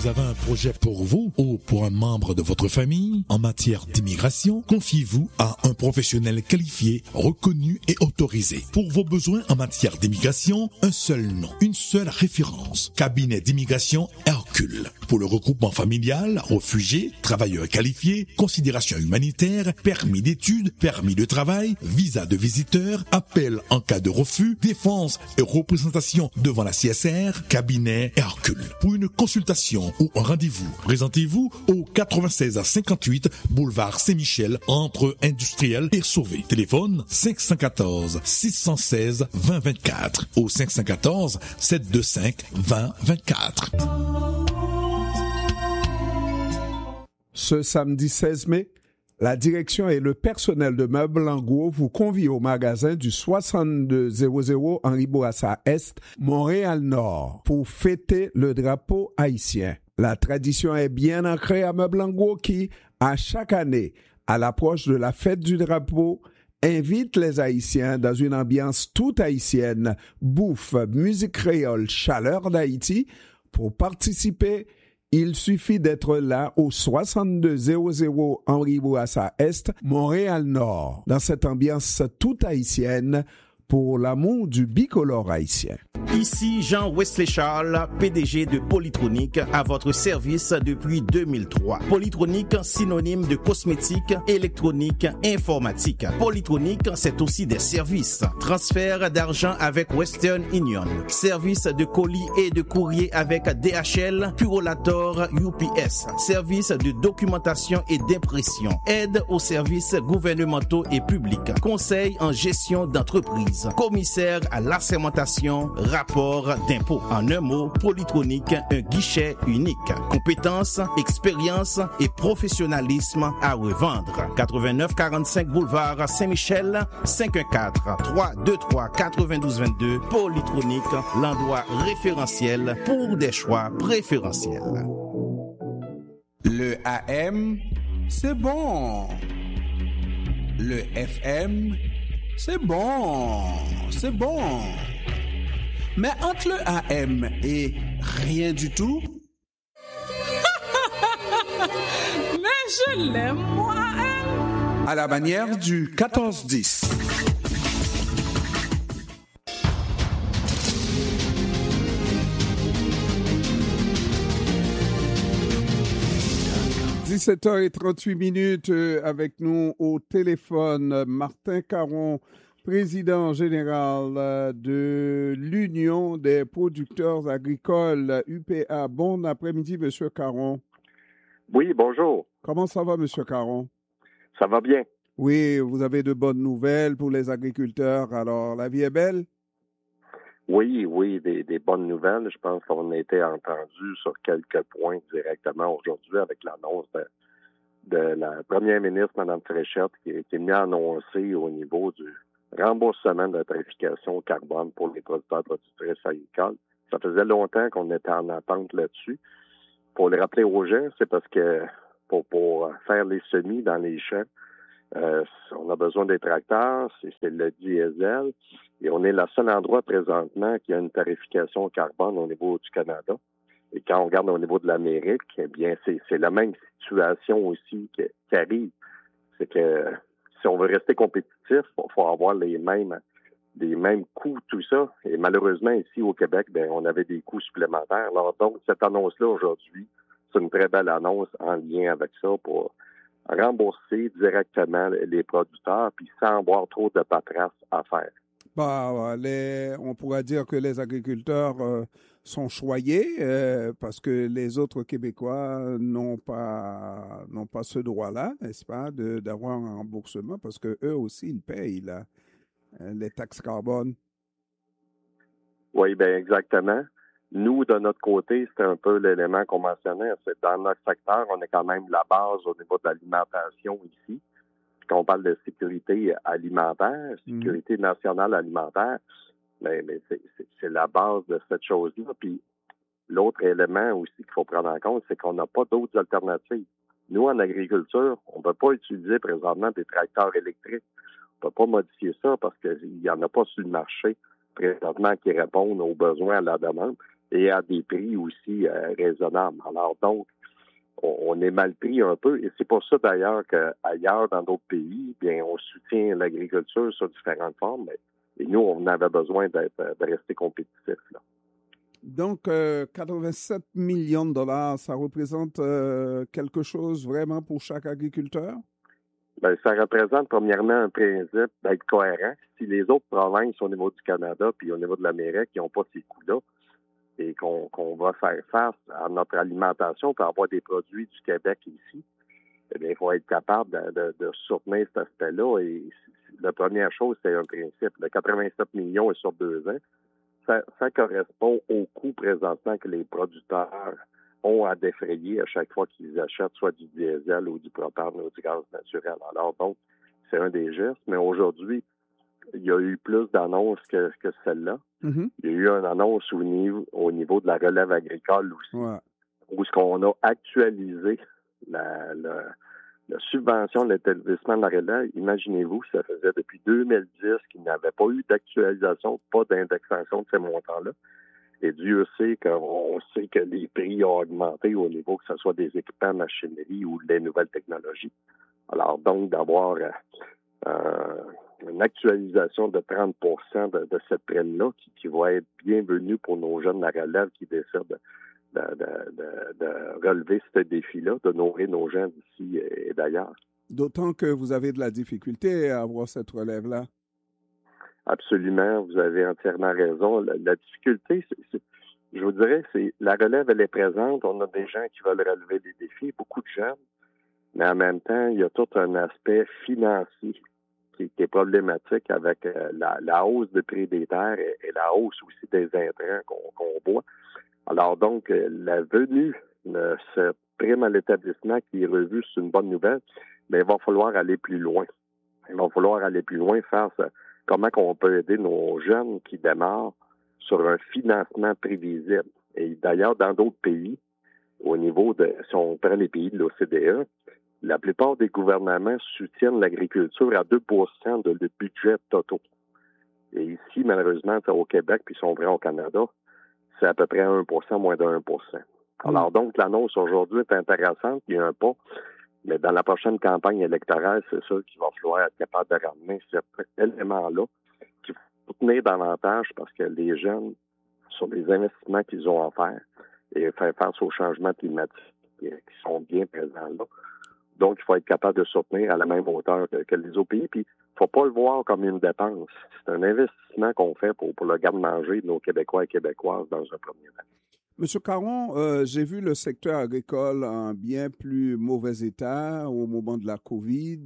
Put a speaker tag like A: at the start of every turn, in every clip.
A: Vous avez un projet pour vous ou pour un membre de votre famille en matière d'immigration? Confiez-vous à un professionnel qualifié, reconnu et autorisé. Pour vos besoins en matière d'immigration, un seul nom, une seule référence. Cabinet d'immigration Hercule. Pour le regroupement familial, réfugiés, travailleurs qualifiés, considération humanitaire, permis d'études, permis de travail, visa de visiteur, appel en cas de refus, défense et représentation devant la CSR, cabinet Hercule. Pour une consultation ou un rendez-vous, présentez-vous au 96 à 58 boulevard Saint-Michel entre Industriel et Sauvé. Téléphone 514 616 2024 ou 514 725 2024.
B: Ce samedi 16 mai, la direction et le personnel de Meubles en Gros vous convient au magasin du 6200 Henri Bourassa Est, Montréal-Nord, pour fêter le drapeau haïtien. La tradition est bien ancrée à Meubles en Gros qui, à chaque année, à l'approche de la fête du drapeau, invite les Haïtiens dans une ambiance toute haïtienne, bouffe, musique créole, chaleur d'Haïti. Pour participer, il suffit d'être là au 6200 Henri Bourassa Est, Montréal-Nord, dans cette ambiance toute haïtienne pour l'amour du bicolore haïtien.
C: Ici Jean-Wesley Charles, PDG de Polytronic, à votre service depuis 2003. Polytronic, synonyme de cosmétique, électronique, informatique. Polytronic, c'est aussi des services. Transfert d'argent avec Western Union. Service de colis et de courrier avec DHL, Purolator, UPS. Service de documentation et d'impression. Aide aux services gouvernementaux et publics. Conseil en gestion d'entreprise. Commissaire à l'assermentation, rapport d'impôt. En un mot, Polytronic, un guichet unique. Compétences, expérience et professionnalisme à revendre. 8945 boulevard Saint-Michel, 514-323-9222. Polytronic, l'endroit référentiel pour des choix préférentiels.
D: Le AM, c'est bon. Le FM, c'est bon. C'est bon. Mais entre le AM et rien du tout...
E: Mais je l'aime, moi, AM.
D: À la manière du 14-10.
B: – 17h38 avec nous au téléphone Martin Caron, président général de l'Union des producteurs agricoles UPA. Bon après-midi, Monsieur Caron.
F: Oui, bonjour.
B: Comment ça va, Monsieur Caron?
F: Ça va bien.
B: Oui, vous avez de bonnes nouvelles pour les agriculteurs. Alors, la vie est belle?
F: Oui, des bonnes nouvelles. Je pense qu'on a été entendu sur quelques points directement aujourd'hui avec l'annonce de la première ministre, Mme Fréchette, qui est venue annoncer au niveau du remboursement de la tarification carbone pour les producteurs productrices agricoles. Ça faisait longtemps qu'on était en attente là-dessus. Pour le rappeler aux gens, c'est parce que pour faire les semis dans les champs, on a besoin des tracteurs, c'est le diesel, et on est le seul endroit présentement qui a une tarification carbone au niveau du Canada. Et quand on regarde au niveau de l'Amérique, eh bien, c'est la même situation aussi qui arrive. C'est que si on veut rester compétitif, il faut avoir les mêmes coûts, tout ça. Et malheureusement, ici au Québec, on avait des coûts supplémentaires. Alors, donc, cette annonce-là aujourd'hui, c'est une très belle annonce en lien avec ça pour rembourser directement les producteurs puis sans avoir trop de paperasse à faire.
B: On pourrait dire que les agriculteurs sont choyés parce que les autres Québécois n'ont pas ce droit-là, n'est-ce pas, d'avoir un remboursement parce que eux aussi, ils payent les taxes carbone.
F: Oui, bien exactement. Nous, de notre côté, c'est un peu l'élément qu'on mentionnait. C'est dans notre secteur, on est quand même la base au niveau de l'alimentation ici. Puis quand on parle de sécurité alimentaire, sécurité nationale alimentaire, mais c'est la base de cette chose-là. Puis l'autre élément aussi qu'il faut prendre en compte, c'est qu'on n'a pas d'autres alternatives. Nous, en agriculture, on ne peut pas utiliser présentement des tracteurs électriques. On ne peut pas modifier ça parce qu'il n'y en a pas sur le marché présentement qui répondent aux besoins, à la demande. et à des prix aussi raisonnables. Alors donc, on est mal pris un peu, et c'est pour ça d'ailleurs qu'ailleurs dans d'autres pays, bien, on soutient l'agriculture sur différentes formes, et nous, on avait besoin de rester compétitifs, là.
B: Donc, 87 millions de dollars, ça représente quelque chose vraiment pour chaque agriculteur?
F: Bien, ça représente premièrement un principe d'être cohérent. Si les autres provinces au niveau du Canada puis au niveau de l'Amérique qui n'ont pas ces coûts-là et qu'on va faire face à notre alimentation pour avoir des produits du Québec ici, eh bien, il faut être capable de soutenir cet aspect-là. Et la première chose, c'est un principe. Le 87 millions est sur 2 ans. Ça correspond au coût présentement que les producteurs ont à défrayer à chaque fois qu'ils achètent soit du diesel ou du propane ou du gaz naturel. Alors donc, c'est un des gestes. Mais aujourd'hui, il y a eu plus d'annonces que celle-là.
B: Mm-hmm.
F: Il y a eu une annonce au niveau de la relève agricole aussi, où ce qu'on a actualisé la subvention de l'établissement de la relève. Imaginez-vous, ça faisait depuis 2010 qu'il n'y avait pas eu d'actualisation, pas d'indexation de ces montants-là. Et Dieu sait qu'on sait que les prix ont augmenté au niveau que ce soit des équipements, machinerie ou des nouvelles technologies. Alors donc, d'avoir une actualisation de 30 de cette prime-là qui va être bienvenue pour nos jeunes de la relève qui décident de relever ce défi-là, de nourrir nos gens d'ici et d'ailleurs.
B: D'autant que vous avez de la difficulté à avoir cette relève-là.
F: Absolument, vous avez entièrement raison. La difficulté, je vous dirais, c'est la relève, elle est présente. On a des gens qui veulent relever des défis, beaucoup de jeunes, mais en même temps, il y a tout un aspect financier qui est problématique avec la hausse du prix des terres et la hausse aussi des intrants qu'on voit. Alors donc, la venue de cette prime à l'établissement qui est revue, c'est une bonne nouvelle, mais il va falloir aller plus loin. Il va falloir aller plus loin, faire comment on peut aider nos jeunes qui démarrent sur un financement prévisible. Et d'ailleurs, dans d'autres pays, au niveau si on prend les pays de l'OCDE, la plupart des gouvernements soutiennent l'agriculture à 2 de le budget total. Et ici, malheureusement, au Québec, puis si on prend au Canada, c'est à peu près 1 moins de 1 Alors donc, l'annonce aujourd'hui est intéressante, il y a un pas, mais dans la prochaine campagne électorale, c'est sûr qu'il va falloir être capable de ramener cet élément-là, qu'il faut tenir davantage parce que les jeunes, sur les investissements qu'ils ont à faire et faire face aux changements climatiques qui sont bien présents là. Donc, il faut être capable de soutenir à la même hauteur que les autres pays. Puis, il ne faut pas le voir comme une dépense. C'est un investissement qu'on fait pour le garde-manger de nos Québécois et Québécoises dans un premier temps.
B: Monsieur Caron, j'ai vu le secteur agricole en bien plus mauvais état au moment de la COVID.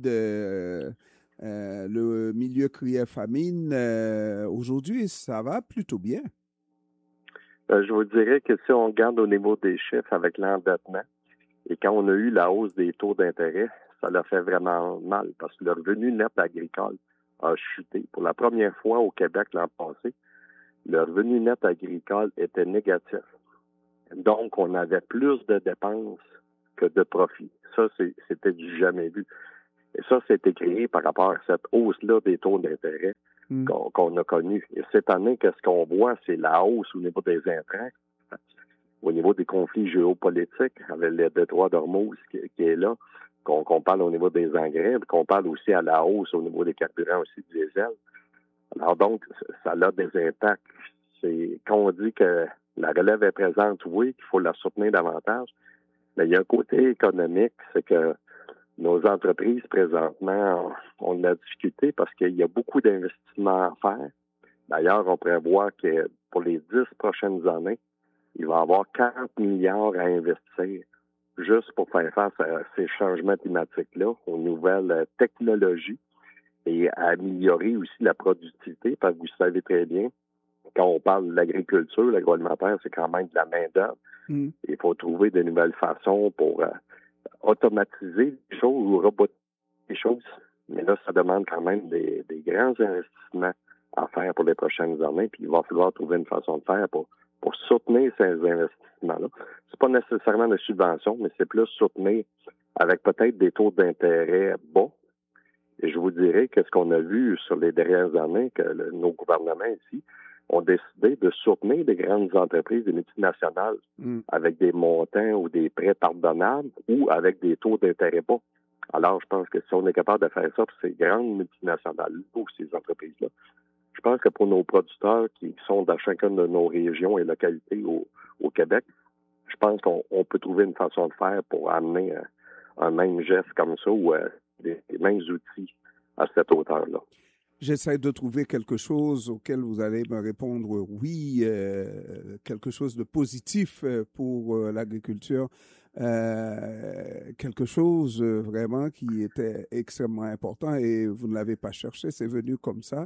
B: Le milieu criait famine. Aujourd'hui, ça va plutôt bien.
F: Je vous dirais que si on regarde au niveau des chiffres avec l'endettement, et quand on a eu la hausse des taux d'intérêt, ça l'a fait vraiment mal parce que le revenu net agricole a chuté. Pour la première fois au Québec l'an passé, le revenu net agricole était négatif. Donc, on avait plus de dépenses que de profits. Ça, c'était du jamais vu. Et ça, c'était créé par rapport à cette hausse-là des taux d'intérêt qu'on a connue. Et cette année, qu'est-ce qu'on voit? C'est la hausse au niveau des intrants, au niveau des conflits géopolitiques, avec le détroit d'Ormuz qui est là, qu'on parle au niveau des engrais, qu'on parle aussi à la hausse au niveau des carburants aussi diesel. Alors donc, ça a des impacts. Quand on dit que la relève est présente, oui, qu'il faut la soutenir davantage, mais il y a un côté économique, c'est que nos entreprises, présentement, ont de la difficulté parce qu'il y a beaucoup d'investissements à faire. D'ailleurs, on prévoit que pour les 10 prochaines années, il va y avoir 40 milliards à investir juste pour faire face à ces changements climatiques-là, aux nouvelles technologies et à améliorer aussi la productivité, parce que vous savez très bien, quand on parle de l'agriculture, l'agroalimentaire, c'est quand même de la main-d'œuvre. Il faut trouver de nouvelles façons pour automatiser les choses ou robotiser les choses. Mais là, ça demande quand même des grands investissements à faire pour les prochaines années. Puis il va falloir trouver une façon de faire pour soutenir ces investissements-là. C'est pas nécessairement des subventions, mais c'est plus soutenir avec peut-être des taux d'intérêt bas. Et je vous dirais que ce qu'on a vu sur les dernières années, que nos gouvernements ici, ont décidé de soutenir des grandes entreprises, des multinationales, avec des montants ou des prêts pardonnables ou avec des taux d'intérêt bas. Alors, je pense que si on est capable de faire ça pour ces grandes multinationales ou ces entreprises-là, je pense que pour nos producteurs qui sont dans chacune de nos régions et localités au Québec, je pense qu'on peut trouver une façon de faire pour amener un même geste comme ça ou des mêmes outils à cette hauteur-là.
B: J'essaie de trouver quelque chose auquel vous allez me répondre oui, quelque chose de positif pour l'agriculture, quelque chose vraiment qui était extrêmement important et vous ne l'avez pas cherché, c'est venu comme ça.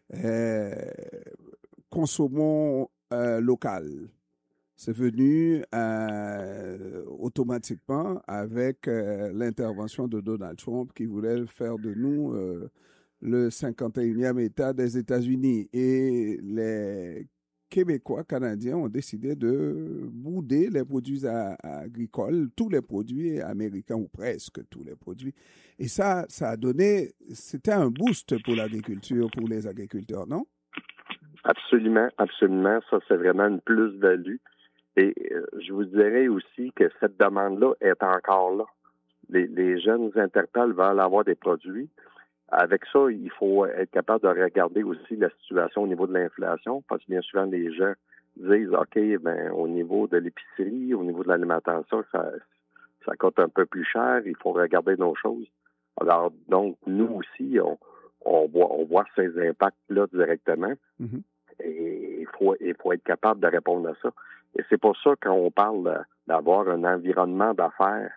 B: Consommons local. C'est venu automatiquement avec l'intervention de Donald Trump qui voulait faire de nous le 51e État des États-Unis. Et les Québécois, Canadiens ont décidé de bouder les produits agricoles, tous les produits américains ou presque tous les produits. Et ça a donné, c'était un boost pour l'agriculture, pour les agriculteurs, non?
F: Absolument, absolument. Ça, c'est vraiment une plus-value. Et je vous dirais aussi que cette demande-là est encore là. Les jeunes interpellent veulent avoir des produits. Avec ça, il faut être capable de regarder aussi la situation au niveau de l'inflation, parce que bien souvent, les gens disent, OK, au niveau de l'épicerie, au niveau de l'alimentation, ça coûte un peu plus cher, il faut regarder nos choses. Alors, donc, nous aussi, on voit ces impacts-là directement. Mm-hmm. Et il faut être capable de répondre à ça. Et c'est pour ça qu'on parle d'avoir un environnement d'affaires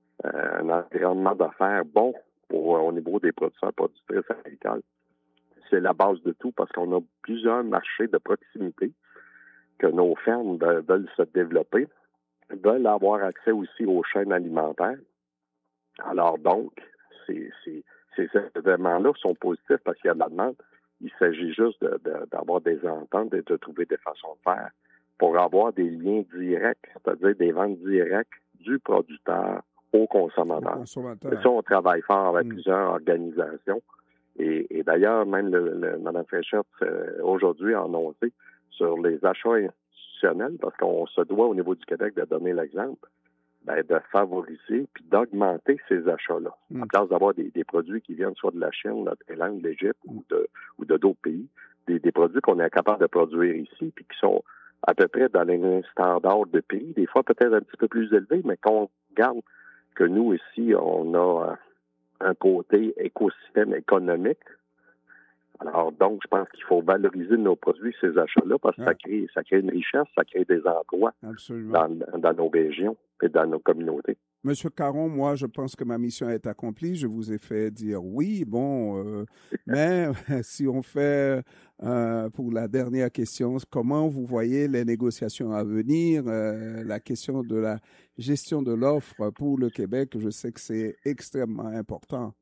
F: bon au niveau des producteurs, productrices agricoles. C'est la base de tout parce qu'on a plusieurs marchés de proximité que nos fermes veulent se développer, veulent avoir accès aussi aux chaînes alimentaires. Alors donc, ces événements-là sont positifs parce qu'il y a de la demande. Il s'agit juste d'avoir des ententes et de trouver des façons de faire pour avoir des liens directs, c'est-à-dire des ventes directes du producteur au consommateur. Et ça, on travaille fort avec plusieurs organisations. Et d'ailleurs, même Mme Fréchette aujourd'hui a annoncé sur les achats institutionnels, parce qu'on se doit au niveau du Québec de donner l'exemple, de favoriser puis d'augmenter ces achats-là. En place d'avoir des produits qui viennent soit de la Chine, de la Thaïlande, de l'Égypte ou de d'autres pays, des produits qu'on est capable de produire ici puis qui sont à peu près dans les standards de prix, des fois peut-être un petit peu plus élevés, mais qu'on garde que nous, ici, on a un côté écosystème économique. Alors, donc, je pense qu'il faut valoriser nos produits, ces achats-là, parce que ça crée une richesse, ça crée des emplois dans nos régions et dans nos communautés.
B: Monsieur Caron, moi, je pense que ma mission est accomplie. Je vous ai fait dire oui. Bon, mais si on fait pour la dernière question, comment vous voyez les négociations à venir, la question de la gestion de l'offre pour le Québec, je sais que c'est extrêmement important.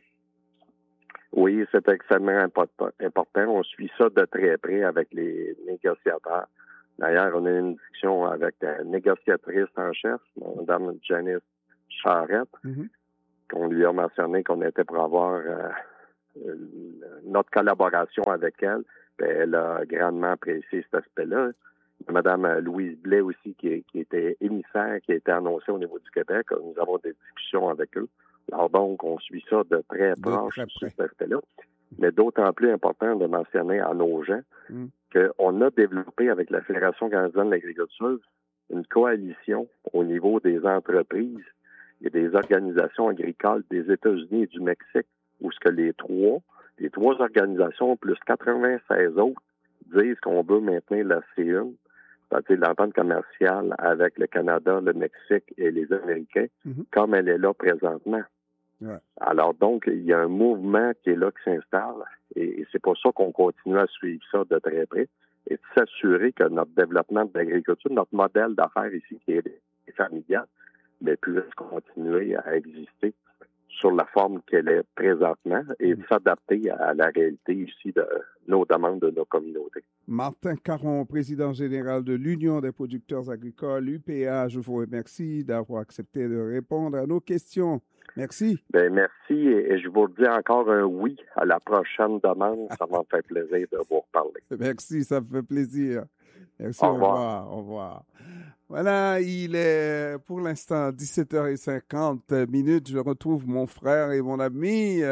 F: Oui, c'est extrêmement important. On suit ça de très près avec les négociateurs. D'ailleurs, on a eu une discussion avec la négociatrice en chef, Mme Janice Charette, qu'on lui a mentionné qu'on était pour avoir notre collaboration avec elle. Puis elle a grandement apprécié cet aspect-là. Mme Louise Blais aussi, qui était émissaire, qui a été annoncée au niveau du Québec. Nous avons des discussions avec eux. Alors donc, on suit ça de très proche sur cet aspect-là. Mais d'autant plus important de mentionner à nos gens qu'on a développé avec la Fédération canadienne de l'agriculture une coalition au niveau des entreprises et des organisations agricoles des États-Unis et du Mexique, où ce que les trois organisations plus 96 autres disent qu'on veut maintenir la C1, c'est-à-dire l'entente commerciale avec le Canada, le Mexique et les Américains, comme elle est là présentement. Ouais. Alors donc, il y a un mouvement qui est là, qui s'installe, et c'est pour ça qu'on continue à suivre ça de très près, et de s'assurer que notre développement de l'agriculture, notre modèle d'affaires ici, qui est familial, mais puisse continuer à exister sur la forme qu'elle est présentement et s'adapter à la réalité ici de nos demandes de nos communautés.
B: Martin Caron, président général de l'Union des producteurs agricoles, UPA, je vous remercie d'avoir accepté de répondre à nos questions. Merci.
F: Bien, merci et je vous dis encore un oui à la prochaine demande. Ça m'a fait plaisir de vous reparler.
B: Merci, ça me fait plaisir. Merci,
F: au revoir.
B: Au revoir. Voilà, il est pour l'instant 17h50. Je retrouve mon frère et mon ami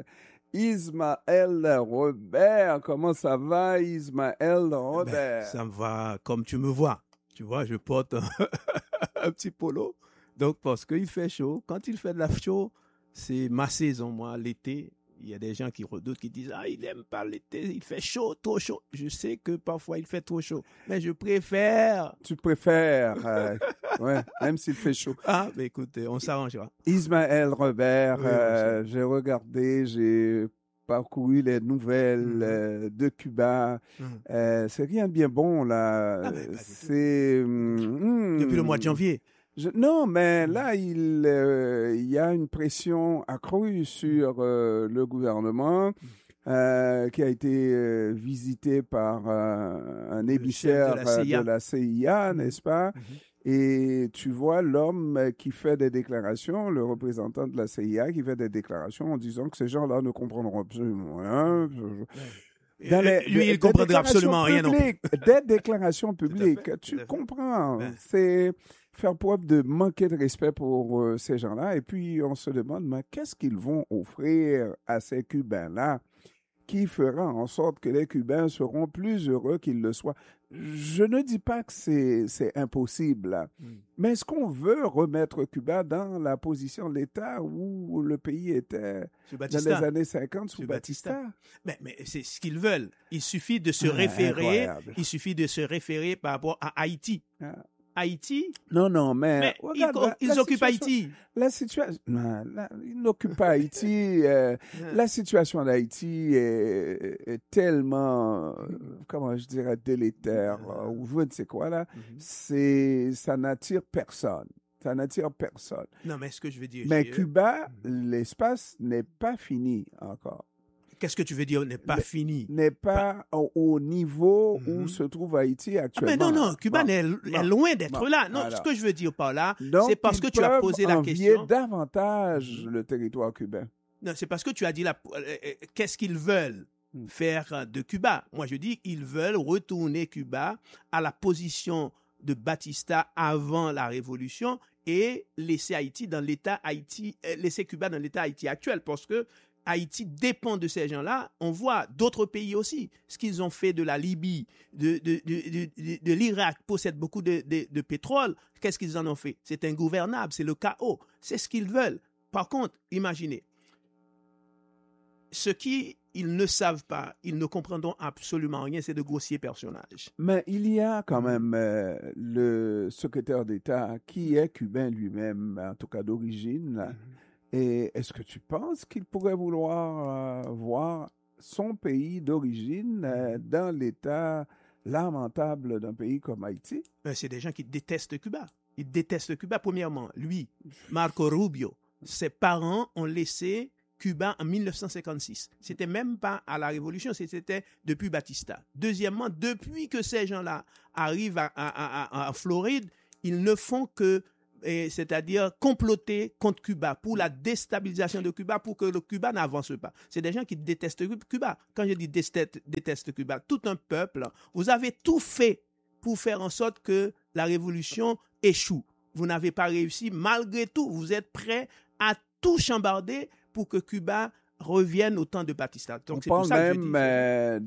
B: Ismaël Robert. Comment ça va, Ismaël Robert?
G: Ça me va comme tu me vois. Tu vois, je porte un petit polo. Donc, parce qu'il fait chaud. Quand il fait de la chaud, c'est ma saison, moi, l'été. Il y a des gens qui redoutent, qui disent « Ah, il n'aime pas l'été, il fait chaud, trop chaud. » Je sais que parfois, il fait trop chaud, mais je préfère.
B: Tu préfères, ouais, même s'il fait chaud.
G: Ah, mais écoute, on s'arrangera.
B: Ismaël Robert, j'ai regardé, j'ai parcouru les nouvelles de Cuba. C'est rien de bien bon, là.
G: Ah,
B: c'est...
G: Depuis le mois de janvier.
B: Non, mais là, il y a une pression accrue sur le gouvernement qui a été visité par un émissaire de la CIA, n'est-ce pas? Et tu vois l'homme qui fait des déclarations, le représentant de la CIA qui fait des déclarations en disant que ces gens-là ne comprendront absolument rien.
G: Lui, il ne comprendra absolument rien non plus.
B: Des déclarations publiques, tu comprends. C'est faire preuve de manquer de respect pour ces gens-là. Et puis, on se demande, mais qu'est-ce qu'ils vont offrir à ces Cubains-là qui fera en sorte que les Cubains seront plus heureux qu'ils le soient? Je ne dis pas que c'est impossible, mais est-ce qu'on veut remettre Cuba dans la position de l'État où le pays était dans les années 50 sous Batista?
G: Mais c'est ce qu'ils veulent. Il suffit de se référer. Il suffit de se référer par rapport à Haïti. Haïti?
B: Non, mais regarde,
G: ils occupent Haïti.
B: La situation, ils n'occupent pas Haïti. La situation d'Haïti est tellement, comment je dirais, délétère, ou je ne sais quoi, là. Ça n'attire personne. Ça n'attire personne.
G: Non, mais ce que je veux dire...
B: Mais Cuba, l'espace n'est pas fini encore.
G: Qu'est-ce que tu veux dire n'est pas fini?
B: N'est pas au niveau où se trouve Haïti actuellement.
G: Ah, mais non, Cuba est loin d'être là. Non, alors, ce que je veux dire par là, c'est parce que tu as posé la question.
B: Davantage le territoire cubain.
G: Non, c'est parce que tu as dit qu'est-ce qu'ils veulent faire de Cuba. Moi, je dis qu'ils veulent retourner Cuba à la position de Batista avant la révolution et laisser Haïti dans l'état Haïti, laisser Cuba dans l'état Haïti actuel, parce que Haïti dépend de ces gens-là. On voit d'autres pays aussi. Ce qu'ils ont fait de la Libye, de l'Irak, possèdent beaucoup de pétrole. Qu'est-ce qu'ils en ont fait? C'est ingouvernable, c'est le chaos. C'est ce qu'ils veulent. Par contre, imaginez, ce qu'ils ne savent pas, ils ne comprendront absolument rien, c'est de grossiers personnages.
B: Mais il y a quand même le secrétaire d'État qui est cubain lui-même, en tout cas d'origine. Et est-ce que tu penses qu'il pourrait vouloir voir son pays d'origine dans l'état lamentable d'un pays comme Haïti?
G: C'est des gens qui détestent Cuba. Ils détestent Cuba. Premièrement, lui, Marco Rubio, ses parents ont laissé Cuba en 1956. C'était même pas à la Révolution, c'était depuis Batista. Deuxièmement, depuis que ces gens-là arrivent en Floride, ils ne font que c'est-à-dire comploter contre Cuba pour la déstabilisation de Cuba, pour que le Cuba n'avance pas. C'est des gens qui détestent Cuba. Quand je dis déteste Cuba, tout un peuple, vous avez tout fait pour faire en sorte que la révolution échoue. Vous n'avez pas réussi. Malgré tout, vous êtes prêts à tout chambarder pour que Cuba revienne au temps de Batista. Donc,
B: on parle même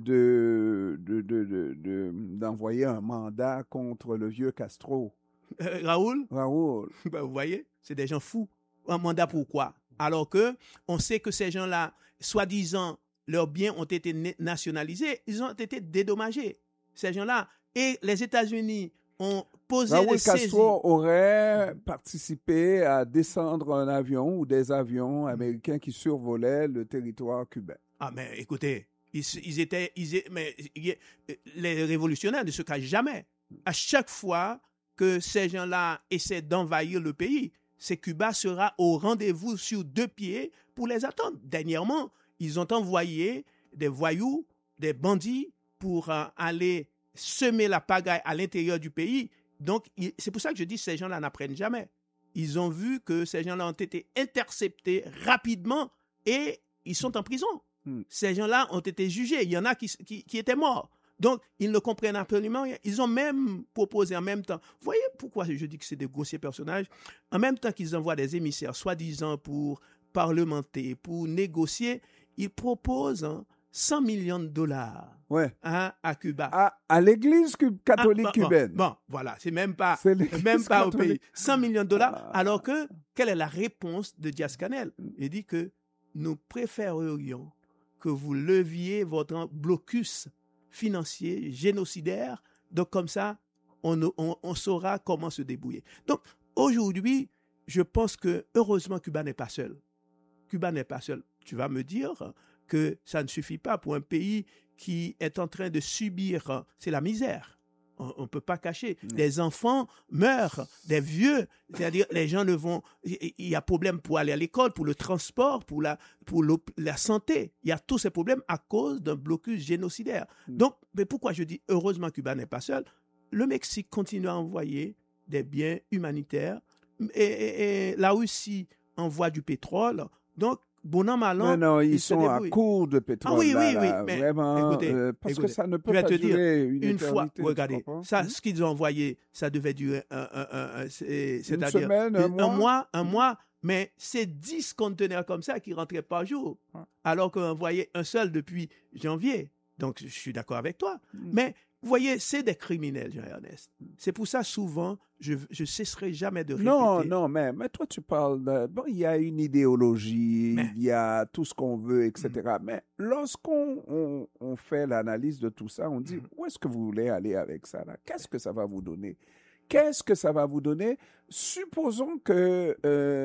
B: d'envoyer un mandat contre le vieux Castro.
G: Raoul?
B: Ben,
G: vous voyez, c'est des gens fous. Un mandat pourquoi? Alors que on sait que ces gens-là, soi-disant, leurs biens ont été nationalisés, ils ont été dédommagés. Ces gens-là. Et les États-Unis ont posé
B: Raoul Castro aurait participé à descendre un avion ou des avions américains qui survolaient le territoire cubain.
G: Ah, mais écoutez, mais les révolutionnaires ne se cachent jamais. À chaque fois que ces gens-là essaient d'envahir le pays, c'est Cuba sera au rendez-vous sur 2 pieds pour les attendre. Dernièrement, ils ont envoyé des voyous, des bandits pour aller semer la pagaille à l'intérieur du pays. Donc, c'est pour ça que je dis que ces gens-là n'apprennent jamais. Ils ont vu que ces gens-là ont été interceptés rapidement et ils sont en prison. Ces gens-là ont été jugés. Il y en a qui étaient morts. Donc, ils ne comprennent absolument rien. Ils ont même proposé en même temps. Vous voyez pourquoi je dis que c'est des grossiers personnages? En même temps qu'ils envoient des émissaires, soi-disant pour parlementer, pour négocier, ils proposent 100 millions de dollars à Cuba.
B: À l'église catholique cubaine.
G: Bon, voilà, c'est même pas au pays. 100 millions de dollars, alors que, quelle est la réponse de Diaz-Canel? Il dit que nous préférerions que vous leviez votre blocus financier, génocidaire, donc comme ça, on saura comment se débrouiller. Donc, aujourd'hui, je pense que, heureusement, Cuba n'est pas seul. Cuba n'est pas seul. Tu vas me dire que ça ne suffit pas pour un pays qui est en train de subir, c'est la misère. On ne peut pas cacher. Des enfants meurent, des vieux, c'est-à-dire les gens ne vont... Il y a problème pour aller à l'école, pour le transport, pour la santé. Il y a tous ces problèmes à cause d'un blocus génocidaire. Donc, mais pourquoi je dis heureusement Cuba n'est pas seul? Le Mexique continue à envoyer des biens humanitaires et la Russie envoie du pétrole. Donc, bon an, mal an,
B: non, ils sont à court de pétrole.
G: Ah oui,
B: là,
G: mais
B: vraiment, parce que ça ne peut pas durer une
G: fois. Regardez, ça, ce qu'ils ont envoyé, ça devait durer c'est-à-dire
B: une semaine,
G: un mois, mais c'est 10 conteneurs comme ça qui rentraient par jour, alors qu'on envoyait un seul depuis janvier. Donc, je suis d'accord avec toi. Mais, vous voyez, c'est des criminels, Jean-Ernest. C'est pour ça, souvent, je cesserai jamais de répéter.
B: Non, mais toi, tu parles de... Bon, il y a une idéologie, il y a tout ce qu'on veut, etc. Mais lorsqu'on fait l'analyse de tout ça, on dit, où est-ce que vous voulez aller avec ça, là? Qu'est-ce que ça va vous donner? Qu'est-ce que ça va vous donner? Supposons que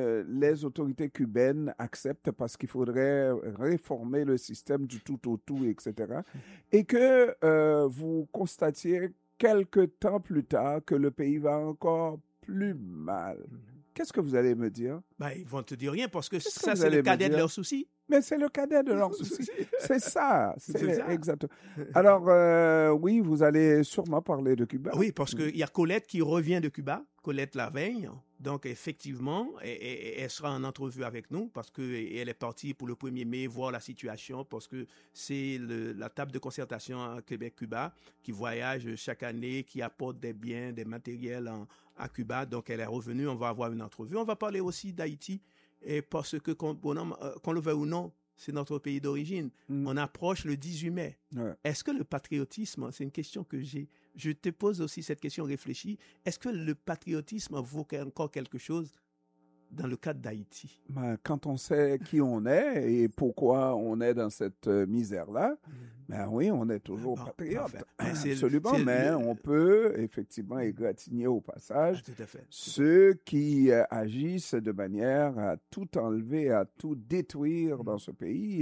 B: les autorités cubaines acceptent parce qu'il faudrait réformer le système du tout au tout, etc. Et que vous constatiez quelque temps plus tard que le pays va encore plus mal. Qu'est-ce que vous allez me dire?
G: Ils vont te dire rien parce que ça, c'est le cadet de leurs soucis.
B: Mais c'est le cadet de leurs soucis. C'est ça. Exactement. Alors, oui, vous allez sûrement parler de Cuba.
G: Oui, parce qu'il y a Colette qui revient de Cuba, Colette Laveille. Donc, effectivement, elle sera en entrevue avec nous parce qu'elle est partie pour le 1er mai voir la situation parce que c'est la table de concertation à Québec-Cuba qui voyage chaque année, qui apporte des biens, des matériels à Cuba. Donc, elle est revenue, on va avoir une entrevue. On va parler aussi d'Haïti. Et parce que, qu'on le veuille ou non, c'est notre pays d'origine. On approche le 18 mai. Ouais. Est-ce que le patriotisme, c'est une question que je te pose aussi cette question réfléchie, est-ce que le patriotisme vaut encore quelque chose dans le cadre d'Haïti?
B: Quand on sait qui on est et pourquoi on est dans cette misère-là, oui, on est toujours patriote. Absolument, mais on peut effectivement égratigner au passage ceux qui agissent de manière à tout enlever, à tout détruire dans ce pays.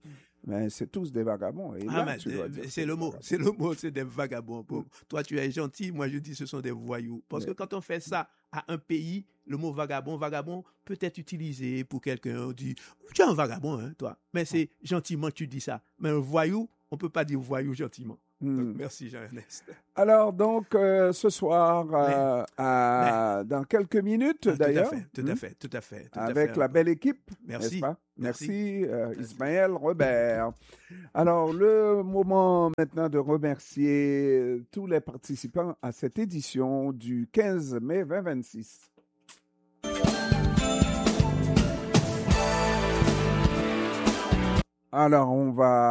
B: Mais c'est tous des vagabonds. Et là,
G: c'est le mot, c'est des vagabonds. Toi, tu es gentil, moi je dis ce sont des voyous. Parce que quand on fait ça à un pays, le mot vagabond peut être utilisé pour quelqu'un. On dit, tu es un vagabond, hein, toi. Mais c'est gentiment que tu dis ça. Mais un voyou, on ne peut pas dire voyou gentiment. Donc, merci Jean-Ernest.
B: Alors donc ce soir dans quelques minutes d'ailleurs.
G: Tout à fait.
B: Avec la belle équipe.
G: Merci.
B: N'est-ce pas? Merci Ismaël Robert. Alors le moment maintenant de remercier tous les participants à cette édition du 15 mai 2026. Alors on va